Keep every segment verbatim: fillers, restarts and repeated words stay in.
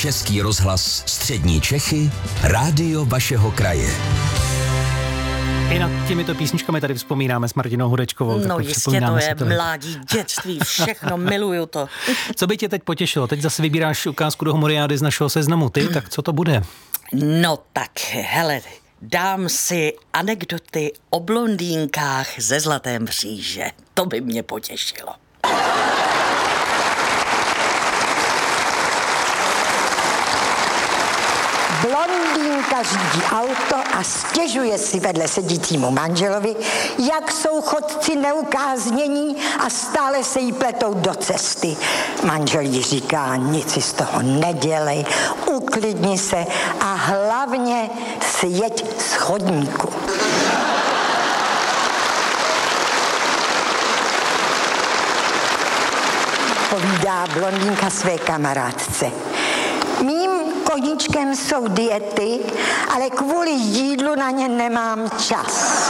Český rozhlas Střední Čechy, rádio vašeho kraje. I nad těmito písničkami tady vzpomínáme s Martinou Hudečkovou. No jistě, to je mládí, dětství, všechno, miluju to. Co by tě teď potěšilo? Teď zase vybíráš ukázku do Humoriády z našeho seznamu. Ty, tak co to bude? No tak, hele, dám si anekdoty o blondýnkách ze Zlaté mříže. To by mě potěšilo. Blondýnka řídí auto a stěžuje si vedle sedícímu manželovi, jak jsou chodci neukáznění a stále se jí pletou do cesty. Manžel jí říká, nic si z toho nedělej, uklidni se a hlavně sjeď z chodníku. Povídá blondýnka své kamarádce. Mým koníčkem jsou diety, ale kvůli jídlu na ně nemám čas.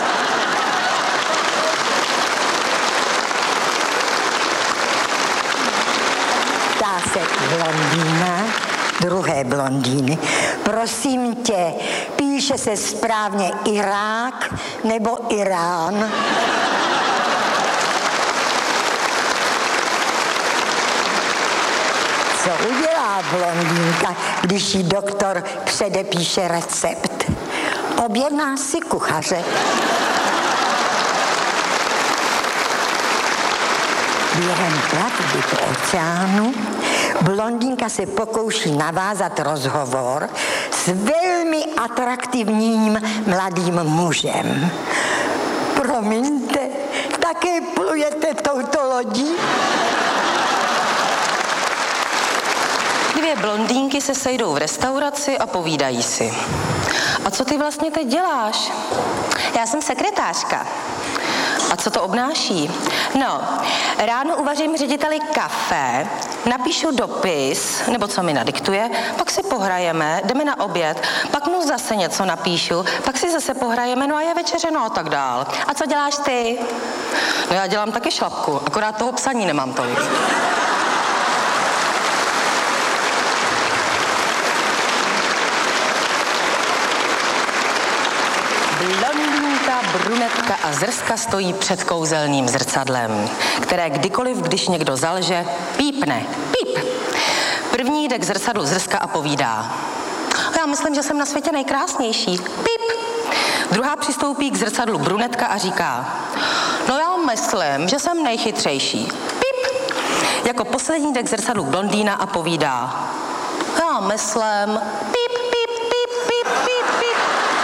Ptá se blondýna druhé blondýny. Prosím tě, píše se správně Irák nebo Irán? Co udělá blondýnka, když jí doktor předepíše recept? Objedná si kuchaře. Během plavby po oceánu blondýnka se pokouší navázat rozhovor s velmi atraktivním mladým mužem. Promiňte, také plujete touto lodí? Dvě blondýnky se sejdou v restauraci a povídají si. A co ty vlastně teď děláš? Já jsem sekretářka. A co to obnáší? No, ráno uvařím řediteli kafe, napíšu dopis, nebo co mi nadiktuje, pak si pohrajeme, jdeme na oběd, pak mu zase něco napíšu, pak si zase pohrajeme, no a je večeře, no a tak dál. A co děláš ty? No já dělám taky šlapku, akorát toho psaní nemám tolik. Blondýnka, brunetka a zrska stojí před kouzelným zrcadlem, které kdykoliv, když někdo zalže, pípne. Píp. První jde k zrcadlu zrska a povídá. Já myslím, že jsem na světě nejkrásnější. Píp. Druhá přistoupí k zrcadlu brunetka a říká. No já myslím, že jsem nejchytřejší. Píp. Jako poslední jde k zrcadlu blondýna a povídá. Já myslím, píp, píp, píp, píp, píp, píp.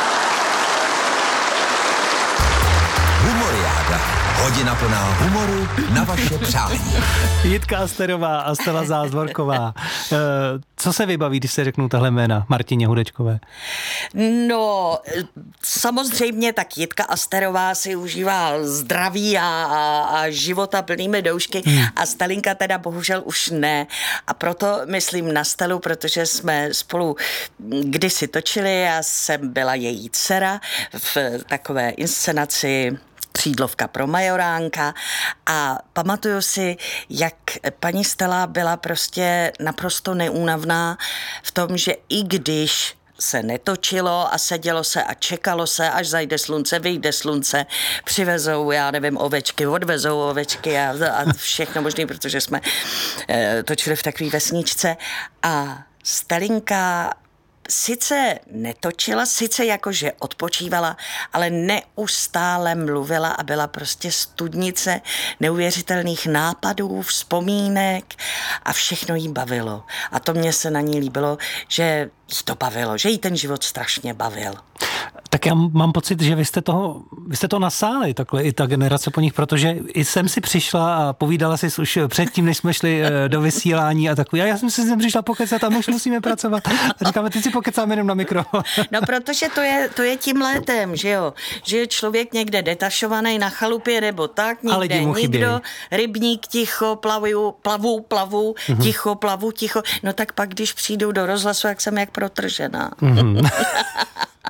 Humoriáda. Hodina plná humoru na vaše přání. Jitka Asterová a Stella Zázvorková. Co se vybaví, když se řeknou tahle jména Martině Hudečkové? No, samozřejmě tak Jitka Asterová si užívá zdraví a, a, a života plnými doušky hmm. a Stelinka teda bohužel už ne. A proto myslím na Stelu, protože jsme spolu kdysi točili, já jsem byla její dcera v takové inscenaci Křídlovka pro majoránka a pamatuju si, jak paní Stella byla prostě naprosto neúnavná v tom, že i když se netočilo a sedělo se a čekalo se, až zajde slunce, vyjde slunce, přivezou, já nevím, ovečky, odvezou ovečky a, a všechno možné, protože jsme e, točili v takové vesničce a Stelinka sice netočila, sice jakože odpočívala, ale neustále mluvila a byla prostě studnice neuvěřitelných nápadů, vzpomínek a všechno jí bavilo. A to mě se na ní líbilo, že jí to bavilo, že jí ten život strašně bavil. Tak já mám pocit, že vy jste toho, vy jste to nasáli, takhle i ta generace po nich, protože i jsem si přišla a povídala si už předtím, než jsme šli do vysílání a takový. A já jsem si sem přišla pokecat a my už musíme pracovat. A říkáme, teď si pokecáme jenom na mikro. No, protože to je, to je tím létem, že jo? Že je člověk někde detašovaný na chalupě nebo tak, někde nikdo, rybník, ticho, plavu, plavu, plavu, mm-hmm. ticho, plavu, ticho. No tak pak, když přijdou do rozhlasu, jak jsem jak protržená. Mm-hmm.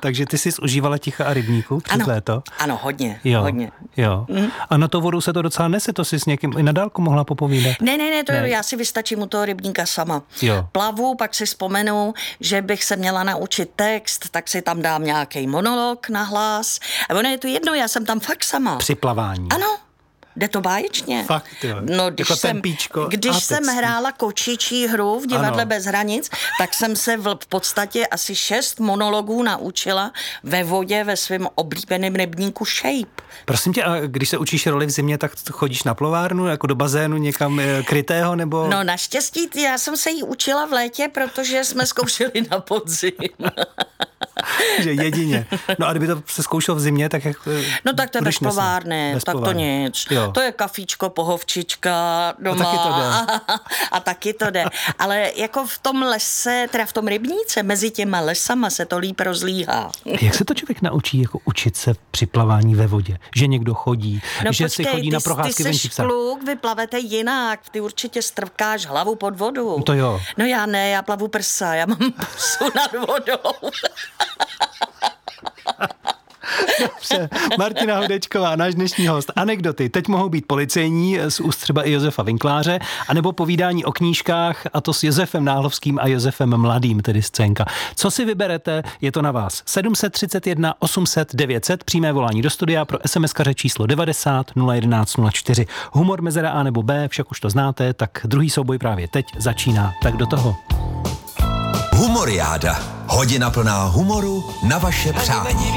Takže ty jsi užívala ticha a rybníku přes Ano, léto? ano, hodně, Jo, hodně. jo. Mm. A na to vodu se to docela nese, to si s někým i na dálku mohla popovídat? Ne, ne, ne, to Ne. já si vystačím u toho rybníka sama. Jo. Plavu, pak si vzpomenu, že bych se měla naučit text, tak si tam dám nějaký monolog na hlas. A ono je to jedno, já jsem tam fakt sama. Při plavání. Ano. Jde to báječně. Fakt, jo. No, když Jako jsem, tempíčko a když jsem texty. hrála kočičí hru v Divadle Ano. bez hranic, tak jsem se v, v podstatě asi šest monologů naučila ve vodě ve svém oblíbeném rybníku Shape. Prosím tě, a když se učíš roli v zimě, tak chodíš na plovárnu, jako do bazénu někam eh, krytého, nebo... No naštěstí, já jsem se jí učila v létě, protože jsme zkoušeli na podzim. Že jedině. No a kdyby to se zkoušel v zimě, tak jak... No tak to je bez budeš nesmí. plovárny, Bez tak to plovárny. nic. Jo. To je kafíčko, pohovčička doma. A taky to jde. A, a taky to jde. Ale jako v tom lese, teda v tom rybníce, mezi těma lesama se to líp rozlíhá. Jak se to člověk naučí jako učit se při plavání ve vodě? Že někdo chodí, No že počkej, si chodí ty, na procházky ty venčí jsi psa. kluk, vy plavete jinak, ty určitě strvkáš hlavu pod vodu. No to jo. No já ne, já plavu prsa, já mám pusu nad vodou. Dobře. Martina Hudečková, náš dnešní host. Anekdoty. Teď mohou být policejní, z úst třeba i Josefa Vinkláře, anebo povídání o knížkách, a to s Josefem Náhlovským a Josefem Mladým, tedy scénka. Co si vyberete, je to na vás. sedm set třicet jedna osm set devět set, přímé volání do studia pro SMSkaře číslo devadesát nula jedenáct nula čtyři. Humor mezera A nebo B, však už to znáte, tak druhý souboj právě teď začíná. Tak do toho. Humoriáda. Hodina plná humoru na vaše přání.